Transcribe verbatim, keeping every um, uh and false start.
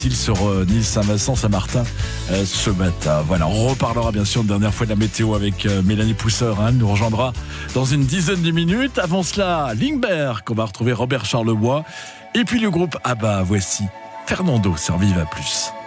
sur euh, Nice, Saint-Vincent, Saint-Martin euh, ce matin. Voilà, on reparlera bien sûr une dernière fois de la météo avec euh, Mélanie Pousseur, hein, elle nous rejoindra dans une dizaine de minutes. Avant cela, Lingberg, qu'on va retrouver Robert Charlebois, et puis le groupe ABBA. Voici Fernando sur Viva Plus.